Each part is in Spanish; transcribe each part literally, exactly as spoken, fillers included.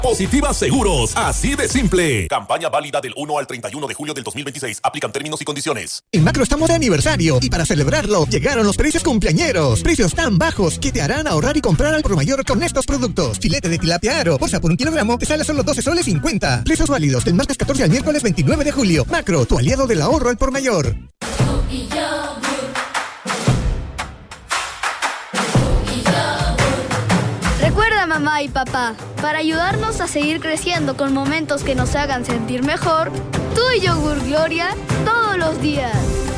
Positiva Seguros, así de simple. Campaña válida del uno al treinta y uno de julio del dos mil veintiséis. Aplican términos y condiciones. En Macro estamos de aniversario y para celebrarlo llegaron los precios cumpleañeros. Precios tan bajos que te harán ahorrar y comprar al por mayor con estos productos. Filete de tilapia aro, bolsa por un kilogramo, te sale solo doce soles cincuenta. Precios válidos del martes catorce al miércoles veintinueve de julio. Macro, tu aliado del ahorro al por mayor. Recuerda, mamá y papá, para ayudarnos a seguir creciendo con momentos que nos hagan sentir mejor, tú y Yogur Gloria todos los días.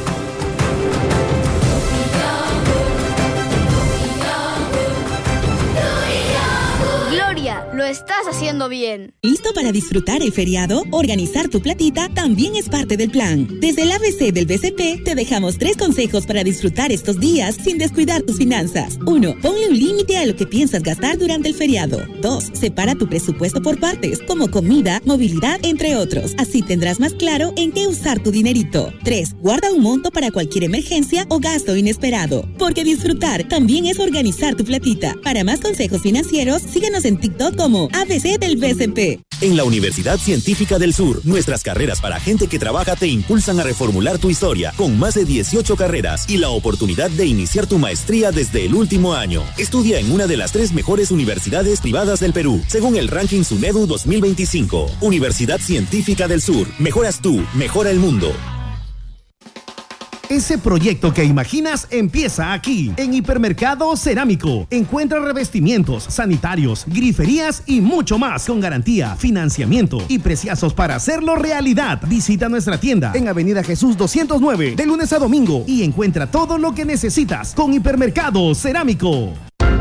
Gloria, lo estás haciendo bien. ¿Listo para disfrutar el feriado? Organizar tu platita también es parte del plan. Desde el A B C del B C P te dejamos tres consejos para disfrutar estos días sin descuidar tus finanzas. Uno, ponle un límite a lo que piensas gastar durante el feriado. Dos, separa tu presupuesto por partes, como comida, movilidad, entre otros. Así tendrás más claro en qué usar tu dinerito. Tres, guarda un monto para cualquier emergencia o gasto inesperado. Porque disfrutar también es organizar tu platita. Para más consejos financieros, síguenos en TikTok como A B C del B C P. En la Universidad Científica del Sur, nuestras carreras para gente que trabaja te impulsan a reformular tu historia, con más de dieciocho carreras y la oportunidad de iniciar tu maestría desde el último año. Estudia en una de las tres mejores universidades privadas del Perú, según el ranking SUNEDU dos mil veinticinco. Universidad Científica del Sur. Mejoras tú, mejora el mundo. Ese proyecto que imaginas empieza aquí, en Hipermercado Cerámico. Encuentra revestimientos, sanitarios, griferías y mucho más con garantía, financiamiento y preciazos para hacerlo realidad. Visita nuestra tienda en Avenida Jesús doscientos nueve de lunes a domingo y encuentra todo lo que necesitas con Hipermercado Cerámico.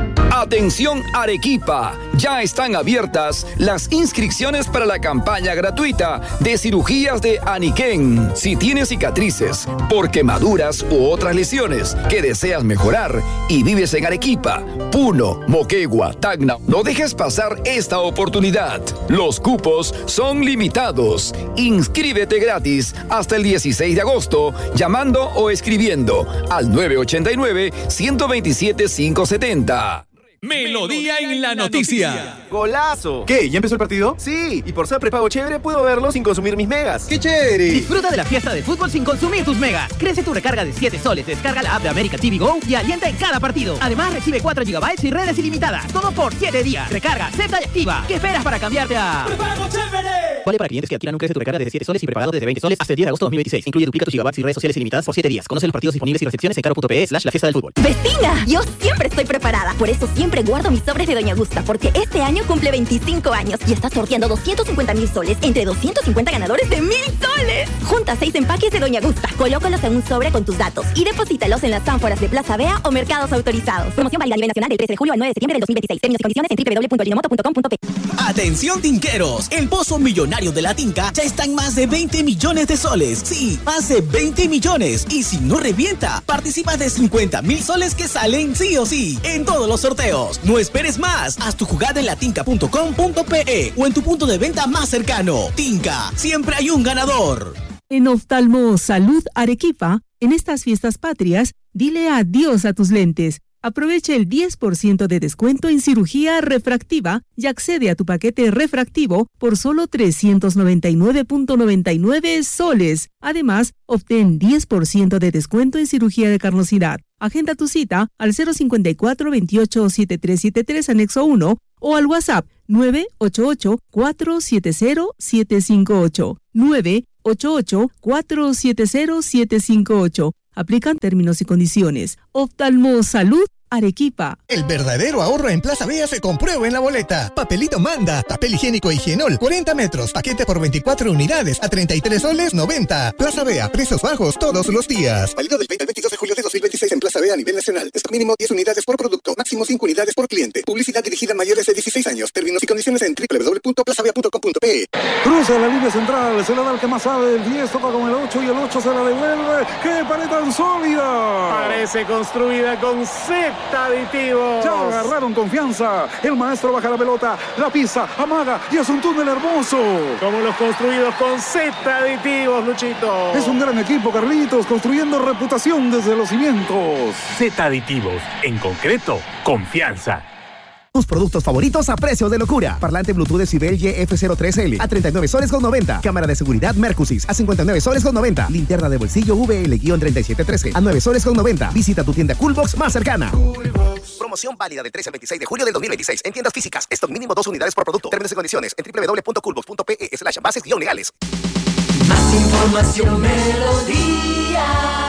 Atención Arequipa, ya están abiertas las inscripciones para la campaña gratuita de cirugías de Aniken. Si tienes cicatrices por quemaduras u otras lesiones que deseas mejorar y vives en Arequipa, Puno, Moquegua, Tacna, no dejes pasar esta oportunidad. Los cupos son limitados. Inscríbete gratis hasta el dieciséis de agosto llamando o escribiendo al nueve ochenta y nueve, ciento veintisiete, quinientos setenta. Melodía en la noticia. ¡Golazo! ¿Qué? ¿Ya empezó el partido? Sí, y por ser prepago chévere puedo verlo sin consumir mis megas. ¡Qué chévere! Disfruta de la fiesta de fútbol sin consumir tus megas. Crece tu recarga de siete soles, descarga la app de América T V Go y alienta en cada partido. Además recibe cuatro gigabytes y redes ilimitadas. Todo por siete días. Recarga, acepta y activa. ¿Qué esperas para cambiarte a prepago chévere? Vale para clientes que adquieran un Crece tu recarga desde siete soles y prepagado desde veinte soles hasta el diez de agosto de dos mil veintiséis. Incluye duplica tus gigabytes y redes sociales ilimitadas por siete días. Conoce los partidos disponibles y recepciones en caro.pe slash la fiesta del fútbol. ¡Vecina! Yo siempre estoy preparada. Por eso siempre guardo mis sobres de Doña Gusta, porque este año cumple veinticinco años y está sorteando doscientos cincuenta mil soles entre doscientos cincuenta ganadores de mil soles. Junta seis empaques de Doña Gusta, colócalos en un sobre con tus datos y deposítalos en las ánforas de Plaza Vea o mercados autorizados. Promoción válida a nivel nacional del trece de julio al nueve de septiembre del dos mil veintiséis. Términos y condiciones en doble u doble u doble u punto linomoto punto com punto pe. Atención tinqueros, el pozo millonario de la Tinca ya está en más de veinte millones de soles. Sí, más de veinte millones. Y si no revienta, participas de cincuenta mil soles que salen sí o sí en todos los sorteos. No esperes más, haz tu jugada en latinca punto com punto pe o en tu punto de venta más cercano. Tinca, siempre hay un ganador. En Oftalmo Salud Arequipa, en estas fiestas patrias, dile adiós a tus lentes. Aprovecha el diez por ciento de descuento en cirugía refractiva y accede a tu paquete refractivo por solo trescientos noventa y nueve punto noventa y nueve soles. Además, obtén diez por ciento de descuento en cirugía de carnosidad. Agenda tu cita al cero cincuenta y cuatro, veintiocho, setenta y tres setenta y tres anexo uno o al WhatsApp nueve ocho ocho, cuatro siete cero, siete cinco ocho. nueve ocho ocho, cuatro siete cero, siete cinco ocho. Aplican términos y condiciones. Oftalmo Salud Arequipa. El verdadero ahorro en Plaza Vea se comprueba en la boleta. Papelito Manda, papel higiénico Higienol, cuarenta metros, paquete por veinticuatro unidades a treinta y tres soles noventa. Plaza Vea, precios bajos todos los días. Válido del veinte al veintidós de julio de dos mil veintiséis en Plaza Vea a nivel nacional. Stock mínimo diez unidades por producto, máximo cinco unidades por cliente. Publicidad dirigida a mayores de dieciséis años. Términos y condiciones en doble u doble u doble u punto plaza vea punto com punto pe. Cruza la línea central, se la da el que más sabe. El diez toca con el ocho y el ocho se la devuelve. ¡Qué pared tan sólida! Parece construida con Z aditivos. Ya agarraron confianza. El maestro baja la pelota, la pisa, amaga y es un túnel hermoso. Como los construidos con Z aditivos, Luchito. Es un gran equipo, Carlitos, construyendo reputación desde los cimientos. Z aditivos, en concreto, confianza. Tus productos favoritos a precio de locura. Parlante Bluetooth Decibel Y F cero tres L a treinta y nueve soles con noventa. Cámara de seguridad Mercusis a cincuenta y nueve soles con noventa. Linterna de bolsillo V L treinta y siete trece a nueve soles con noventa. Visita tu tienda Coolbox más cercana. Coolbox. Promoción válida del trece al veintiséis de julio del dos mil veintiséis en tiendas físicas. Stock mínimo dos unidades por producto. Términos y condiciones en doble u doble u doble u punto coolbox punto pe e slash bases guión legales. Más información, Melodía.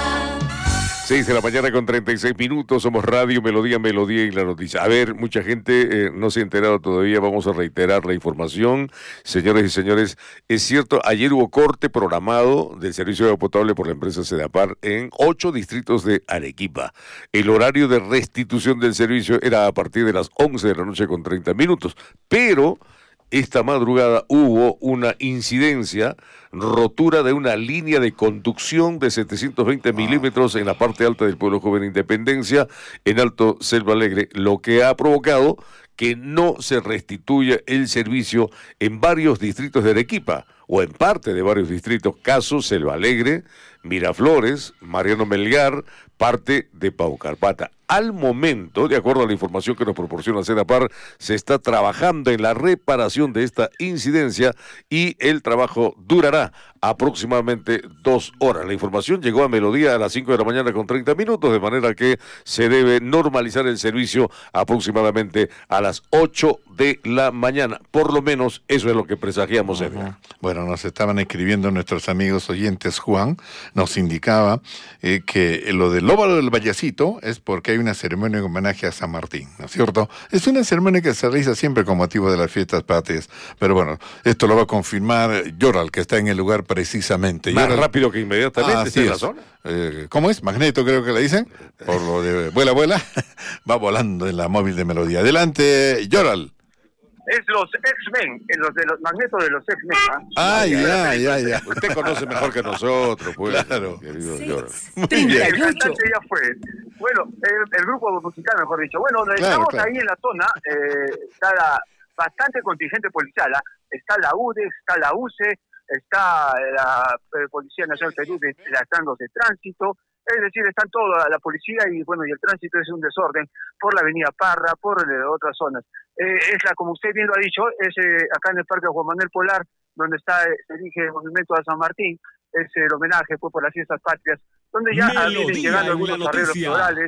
seis de la mañana con treinta y seis minutos, somos Radio Melodía, Melodía y la noticia. A ver, mucha gente eh, no se ha enterado todavía, vamos a reiterar la información. Señores y señores, es cierto, ayer hubo corte programado del servicio de agua potable por la empresa Sedapar en ocho distritos de Arequipa. El horario de restitución del servicio era a partir de las once de la noche con treinta minutos, pero esta madrugada hubo una incidencia, rotura de una línea de conducción de setecientos veinte milímetros en la parte alta del Pueblo Joven Independencia, en Alto Selva Alegre, lo que ha provocado que no se restituya el servicio en varios distritos de Arequipa, o en parte de varios distritos, caso Selva Alegre, Miraflores, Mariano Melgar, parte de Paucarpata. Al momento, de acuerdo a la información que nos proporciona Sedapar, se está trabajando en la reparación de esta incidencia y el trabajo durará aproximadamente dos horas. La información llegó a Melodía a las cinco de la mañana con treinta minutos, de manera que se debe normalizar el servicio aproximadamente a las ocho de la mañana. Por lo menos eso es lo que presagiamos, Edgar. Bueno, nos estaban escribiendo nuestros amigos oyentes. Juan nos indicaba eh, que lo del óvalo del Vallecito es porque hay una ceremonia en homenaje a San Martín, ¿no es cierto? Es una ceremonia que se realiza siempre con motivo de las fiestas patrias, pero bueno, esto lo va a confirmar Yoral, que está en el lugar precisamente. Más Yoral, rápido que inmediatamente ah, está en la es. zona. Eh, ¿Cómo es? Magneto, creo que le dicen, por lo de vuela, vuela, va volando en la móvil de Melodía. Adelante, Yoral. Es los X-Men, los de los magnetos de los X-Men. ¿Ah? Ay, ya, ya, ya. Usted conoce mejor que nosotros, pues. Claro. Querido Yoral. Muy bien. El cantante ya fue. Bueno, el, el grupo musical, mejor dicho. Bueno, claro, estamos claro. ahí en la zona, eh, está la, bastante contingente policial. ¿eh? Está la U D E, está la U C E, está la eh, Policía Nacional Perú de las tangos de tránsito. Es decir, están toda la policía y bueno, y el tránsito es un desorden por la avenida Parra, por eh, otras zonas. Eh, es la, como usted bien lo ha dicho, es eh, acá en el Parque Juan Manuel Polar, donde está eh, se dirige el movimiento de San Martín, es el homenaje pues, por las fiestas patrias, donde ya vienen llegando algunos arreglos florales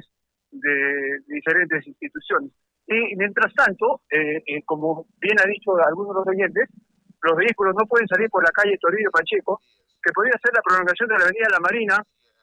de diferentes instituciones. Y mientras tanto, eh, eh, como bien ha dicho algunos de los oyentes, los vehículos no pueden salir por la calle Toribio Pacheco, que podría ser la prolongación de la avenida La Marina.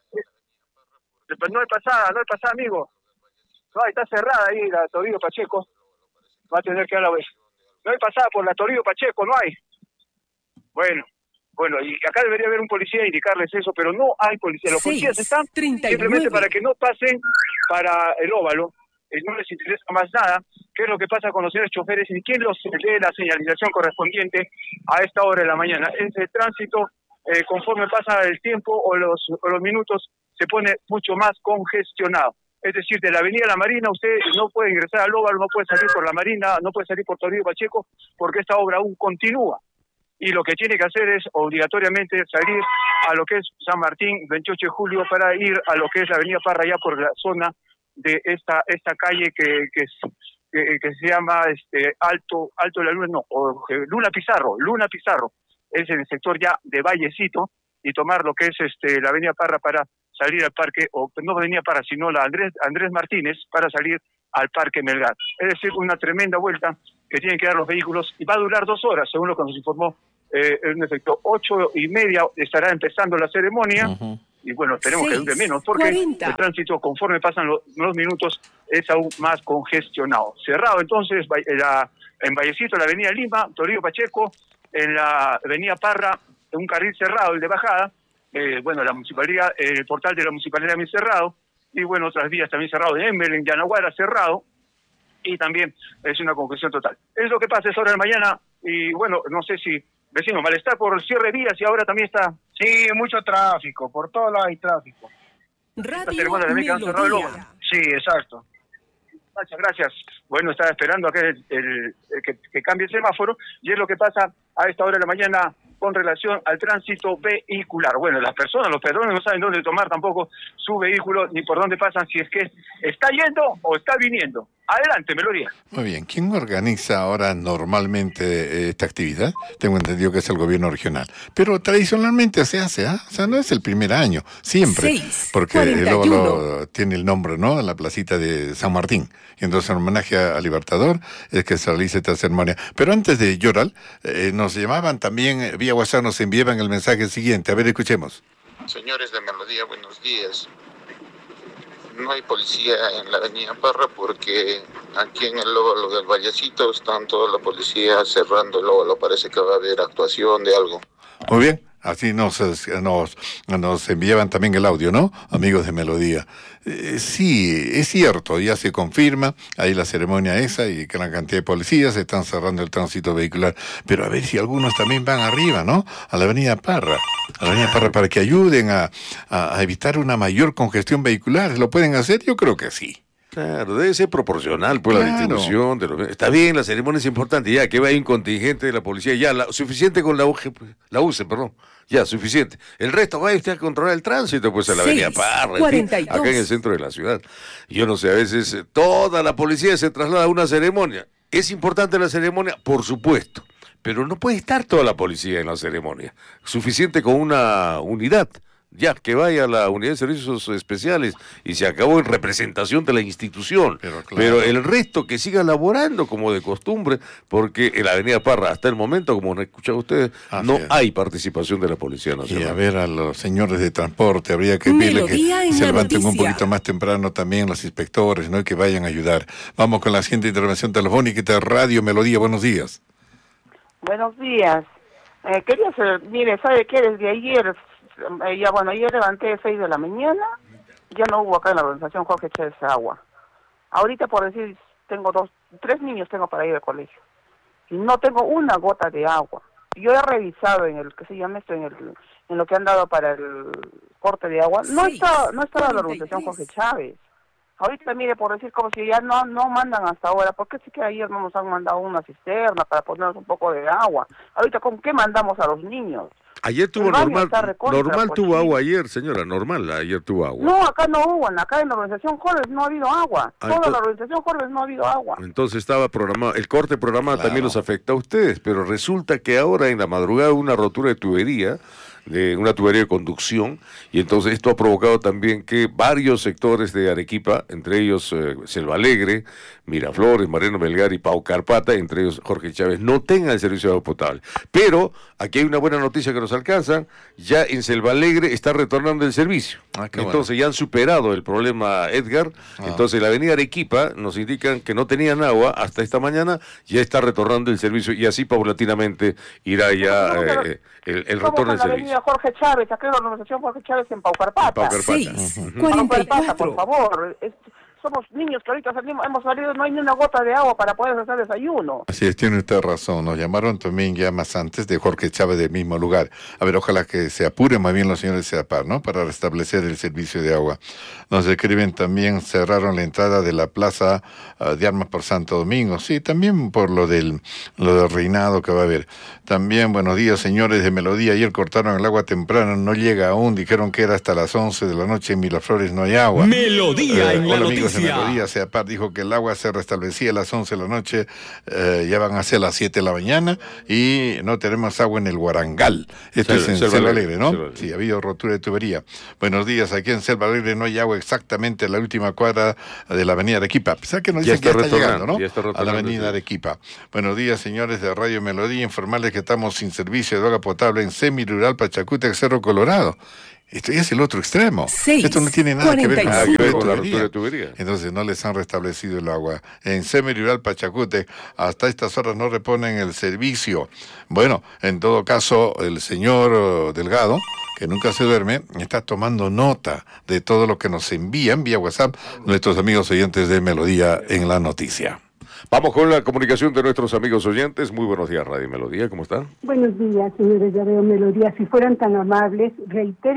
No hay pasada, no hay pasada, amigo. No, está cerrada ahí la Toribio Pacheco. Va a tener que dar la vez. No hay pasada por la Toribio Pacheco, no hay. Bueno, bueno, y acá debería haber un policía indicarles eso, pero no hay policía. Los policías están simplemente para que no pasen para el óvalo. Eh, no les interesa más nada qué es lo que pasa con los señores choferes y quién los lee la señalización correspondiente a esta hora de la mañana. Ese tránsito, eh, conforme pasa el tiempo o los, o los minutos, se pone mucho más congestionado. Es decir, de la avenida La Marina usted no puede ingresar al óvalo, no puede salir por La Marina, no puede salir por Toribio Pacheco, porque esta obra aún continúa. Y lo que tiene que hacer es obligatoriamente salir a lo que es San Martín, veintiocho de julio, para ir a lo que es la avenida Parra, ya por la zona de esta esta calle que que, es, que, que se llama este Alto Alto de la Luna, no, o, Luna Pizarro, Luna Pizarro, es en el sector ya de Vallecito, y tomar lo que es este la avenida Parra para salir al parque, o no avenida Parra, sino la Andrés Andrés Martínez, para salir al Parque Melgar. Es decir, una tremenda vuelta que tienen que dar los vehículos, y va a durar dos horas, según lo que nos informó, eh, en efecto, ocho y media estará empezando la ceremonia, uh-huh. y bueno, tenemos que dure menos, porque cuarenta. El tránsito, conforme pasan los, los minutos, es aún más congestionado. Cerrado entonces, la, en Vallecito, la avenida Lima, Toribio Pacheco, en la avenida Parra, un carril cerrado, el de bajada, eh, bueno, la municipalidad, eh, el portal de la municipalidad también cerrado, y bueno, otras vías también cerrado, en Emel, en Yanaguara cerrado, y también es una congestión total. Es lo que pasa, es hora de la mañana, y bueno, no sé si, vecino, malestar por el cierre de vías, y ahora también está... Sí, mucho tráfico, por todos lados hay tráfico. Radio Melodía. Sí, exacto. Gracias, gracias. Bueno, estaba esperando a que, el, el, el, que, que cambie el semáforo, y es lo que pasa a esta hora de la mañana con relación al tránsito vehicular. Bueno, las personas, los peatones no saben dónde tomar tampoco su vehículo ni por dónde pasan, si es que está yendo o está viniendo. Adelante, Melodía. Muy bien, ¿quién organiza ahora normalmente eh, esta actividad? Tengo entendido que es el gobierno regional, pero tradicionalmente se hace, ¿ah? ¿eh? O sea, no es el primer año, siempre, seis, porque luego lo, tiene el nombre, ¿no? En la placita de San Martín, y entonces en homenaje al Libertador es que se realiza esta ceremonia. Pero antes de llorar, eh, nos llamaban también, vía WhatsApp nos enviaban el mensaje siguiente, a ver, escuchemos. Señores de Melodía, buenos días. No hay policía en la avenida Parra porque aquí en el óvalo del Vallecito están toda la policía cerrando el óvalo. Parece que va a haber actuación de algo. Muy bien, así nos, nos, nos enviaban también el audio, ¿no? Amigos de Melodía. Eh, sí, es cierto, ya se confirma, ahí la ceremonia esa y que la cantidad de policías están cerrando el tránsito vehicular. Pero a ver si algunos también van arriba, ¿no? A la avenida Parra, a la avenida Parra para que ayuden a, a, a evitar una mayor congestión vehicular. ¿Lo pueden hacer? Yo creo que sí. Claro, debe ser proporcional, pues, claro, la distribución de los... Está bien, la ceremonia es importante, ya que va un contingente de la policía, ya, la, suficiente con la U G, la U C E, perdón, ya, suficiente. El resto va usted a controlar el tránsito, pues, a la avenida Parra, en fin, acá en el centro de la ciudad. Yo no sé, a veces eh, toda la policía se traslada a una ceremonia. ¿Es importante la ceremonia? Por supuesto, pero no puede estar toda la policía en la ceremonia. Suficiente con una unidad. Ya, que vaya a la unidad de servicios especiales y se acabó en representación de la institución. Pero, claro, pero el resto que siga laborando como de costumbre, porque en la avenida Parra, hasta el momento, como han escuchado ustedes, Así no es. hay participación de la Policía Nacional. Y a ver a los señores de transporte, habría que pedirle que se levanten noticia. un poquito más temprano también los inspectores, ¿no? Y que vayan a ayudar. Vamos con la siguiente intervención telefónica de Radio Melodía. Buenos días. Buenos días. Eh, quería saber, mire, ¿sabe qué? Desde ayer... Eh, ya bueno, yo levanté a seis de la mañana, ya no hubo acá en la organización Jorge Chávez agua. Ahorita, por decir, tengo dos, tres niños tengo para ir al colegio y no tengo una gota de agua. Yo he revisado en el, que se llama esto, en el, en lo que han dado para el corte de agua, no sí, está, no estaba la organización Jorge Chávez. Ahorita, mire, por decir, como si ya no no mandan hasta ahora, porque sí que ayer no nos han mandado una cisterna para ponernos un poco de agua. Ahorita, ¿con qué mandamos a los niños? Ayer tuvo normal, normal tuvo agua ayer, señora, normal, ayer tuvo agua. No, acá no hubo, acá en la organización Jorge no ha habido agua. Ah, Toda entonces, la organización Jorge no ha habido agua. Entonces estaba programado, el corte programado claro. también los afecta a ustedes, pero resulta que ahora en la madrugada hubo una rotura de tubería, de una tubería de conducción, y entonces esto ha provocado también que varios sectores de Arequipa, entre ellos eh, Selva Alegre, Miraflores, Mariano Melgar y Pau Carpata, entre ellos Jorge Chávez, no tengan el servicio de agua potable. Pero aquí hay una buena noticia que nos alcanza, ya en Selva Alegre está retornando el servicio. Ah, entonces bueno. ya han superado el problema Edgar, ah. entonces la avenida Arequipa nos indican que no tenían agua hasta esta mañana, ya está retornando el servicio y así paulatinamente irá ya eh, el, el retorno del servicio. Jorge Chávez, acá en la organización Jorge Chávez en Pau Carpata. Pau Carpata. Sí, uh-huh. Pau Carpata, por favor. Es, somos niños que ahorita salimos, hemos salido, no hay ni una gota de agua para poder hacer desayuno. Así es, tiene usted razón. Nos llamaron también ya más antes de Jorge Chávez del mismo lugar. A ver, ojalá que se apuren más bien los señores de SEAPAR, ¿no? Para restablecer el servicio de agua. Nos escriben también, cerraron la entrada de la plaza uh, de Armas por Santo Domingo. Sí, también por lo del, lo del reinado que va a haber. También, buenos días, señores de Melodía. Ayer cortaron el agua temprano, no llega aún. Dijeron que era hasta las once de la noche en Miraflores, no hay agua. Melodía eh, en la noticia. De Melodía, SEAPAR dijo que el agua se restablecía a las once de la noche, eh, ya van a ser las siete de la mañana y no tenemos agua en el Guarangal. Esto Selva, es en Selva, Selva Alegre, ¿no? Selva. Sí, ha habido rotura de tubería. Buenos días, aquí en Selva Alegre no hay agua exactamente en la última cuadra de la avenida Arequipa. A pesar que nos dicen que ya está llegando, ¿no? Está a la avenida Arequipa. Buenos días, señores de Radio Melodía, informarles que estamos sin servicio de agua potable en semirural Pachacútec, Cerro Colorado. Esto ya es el otro extremo. Seis, Esto no tiene nada que ver con la rotura de tubería. Entonces no les han restablecido el agua. En semirural Pachacútec, hasta estas horas no reponen el servicio. Bueno, en todo caso, el señor Delgado, que nunca se duerme, está tomando nota de todo lo que nos envían vía WhatsApp nuestros amigos oyentes de Melodía en la noticia. Vamos con la comunicación de nuestros amigos oyentes. Muy buenos días, Radio Melodía, ¿cómo están? Buenos días, señores de Radio Melodía. Si fueran tan amables,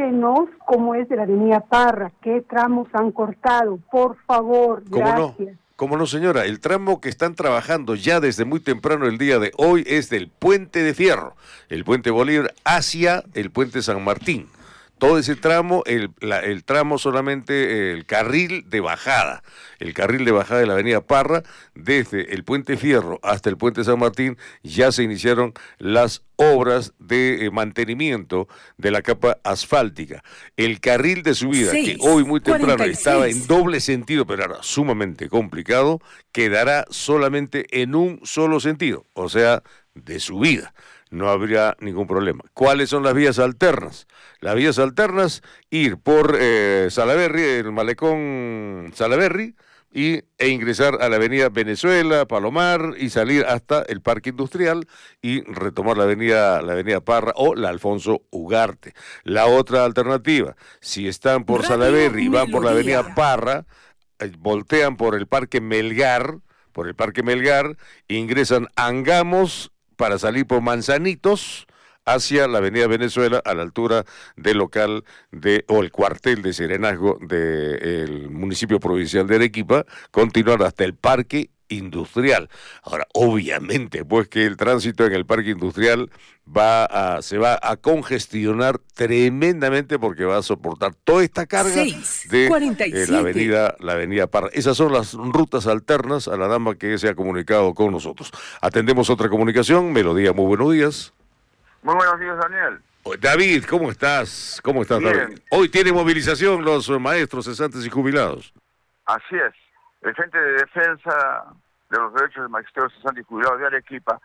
reitérenos cómo es de la avenida Parra, qué tramos han cortado, por favor, ¿Cómo gracias. No? ¿Cómo no, señora? El tramo que están trabajando ya desde muy temprano el día de hoy es del Puente de Fierro, el Puente Bolívar hacia el Puente San Martín. Todo ese tramo, el, la, el tramo solamente, el carril de bajada, el carril de bajada de la avenida Parra, desde el Puente Fierro hasta el Puente San Martín, ya se iniciaron las obras de eh, mantenimiento de la capa asfáltica. El carril de subida, seis, que hoy muy temprano cuarenta y seis estaba en doble sentido, pero era sumamente complicado, quedará solamente en un solo sentido, o sea, de subida. No habría ningún problema. ¿Cuáles son las vías alternas? Las vías alternas, ir por eh, Salaberry, el malecón Salaberry, y, e ingresar a la avenida Venezuela, Palomar, y salir hasta el Parque Industrial y retomar la avenida, la avenida Parra o la Alfonso Ugarte. La otra alternativa, si están por Salaberry y van por la avenida Parra, eh, voltean por el Parque Melgar, por el Parque Melgar, ingresan a Angamos, para salir por Manzanitos hacia la avenida Venezuela a la altura del local de o el cuartel de serenazgo del municipio provincial de Arequipa, continuar hasta el Parque Industrial. Ahora, obviamente, pues que el tránsito en el Parque Industrial va a, se va a congestionar tremendamente porque va a soportar toda esta carga seis, de eh, la avenida la avenida Parra. Esas son las rutas alternas a la dama que se ha comunicado con nosotros. Atendemos otra comunicación. Melodía, muy buenos días. Muy buenos días, Daniel. David, ¿cómo estás? ¿Cómo estás, Bien. David? Hoy tiene movilización los maestros, cesantes y jubilados. Así es. El Frente de Defensa de los Derechos de Magistrados Cesantes y Jubilados de Arequipa,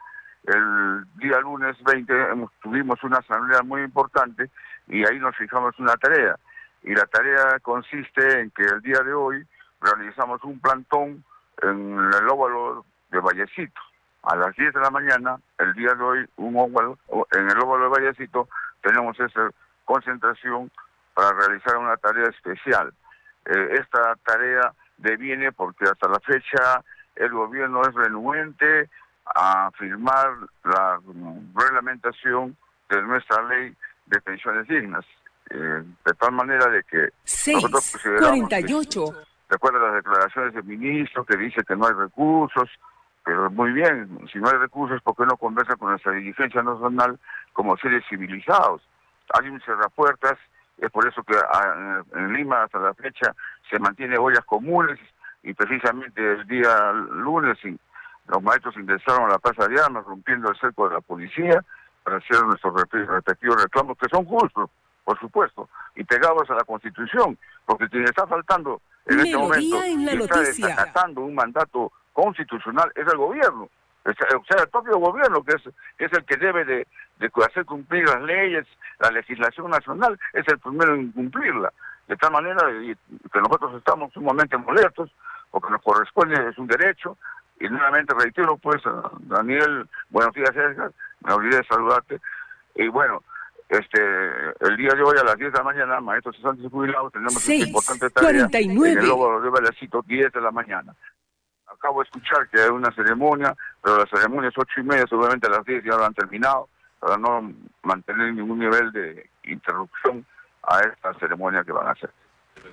el día lunes veinte hemos, tuvimos una asamblea muy importante y ahí nos fijamos una tarea. Y la tarea consiste en que el día de hoy realizamos un plantón en el óvalo de Vallecito. A las diez de la mañana, el día de hoy, un óvalo, en el óvalo de Vallecito, tenemos esa concentración para realizar una tarea especial. Eh, esta tarea deviene porque hasta la fecha el gobierno es renuente a firmar la reglamentación de nuestra ley de pensiones dignas, eh, de tal manera de que seis, nosotros consideramos cuarenta y ocho. Que, de acuerdo a las declaraciones del ministro que dice que no hay recursos, pero muy bien, si no hay recursos, ¿por qué no conversa con nuestra dirigencia nacional como seres civilizados? Hay un cerrapuertas, es por eso que a, en Lima hasta la fecha se mantiene ollas comunes, y precisamente el día lunes los maestros ingresaron a la Plaza de Armas rompiendo el cerco de la policía para hacer nuestros respectivos reclamos, que son justos, por supuesto, y pegados a la Constitución, porque quien está faltando en Melodía este momento en la y está desacatando un mandato constitucional es el gobierno, o sea, el propio gobierno, que es, que es el que debe de, de hacer cumplir las leyes, la legislación nacional, es el primero en cumplirla. De tal manera que nosotros estamos sumamente molestos, porque nos corresponde, es un derecho, y nuevamente reitero, pues, Daniel, buenos días, Edgar, me olvidé de saludarte, y bueno, este, el día de hoy a las diez de la mañana, maestros cesantes y jubilados, tenemos esta importante tarea cuarenta y nueve. En el óvalo de Vallecito, diez de la mañana. Acabo de escuchar que hay una ceremonia, pero la ceremonia es ocho y media, seguramente a las diez ya lo han terminado, para no mantener ningún nivel de interrupción a esta ceremonia que van a hacer.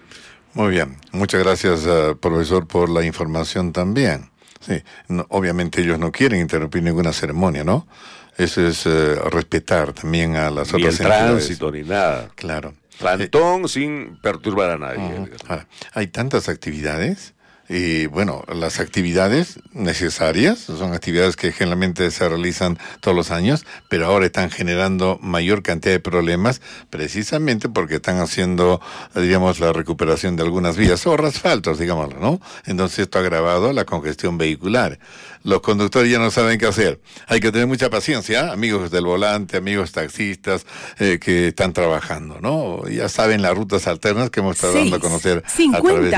Muy bien, muchas gracias, uh, profesor, por la información también. Sí, no, obviamente ellos no quieren interrumpir ninguna ceremonia, ¿no? Eso es uh, respetar también a las ni otras el tránsito ni nada. Claro. Plantón eh, sin perturbar a nadie. Uh-huh. Ahora, hay tantas actividades. Y bueno, las actividades necesarias son actividades que generalmente se realizan todos los años, pero ahora están generando mayor cantidad de problemas precisamente porque están haciendo, digamos, la recuperación de algunas vías o asfaltos, digámoslo, ¿no? Entonces esto ha agravado la congestión vehicular. Los conductores ya no saben qué hacer. Hay que tener mucha paciencia, amigos del volante, amigos taxistas eh, que están trabajando, ¿no? Ya saben las rutas alternas que hemos estado dando a conocer a través de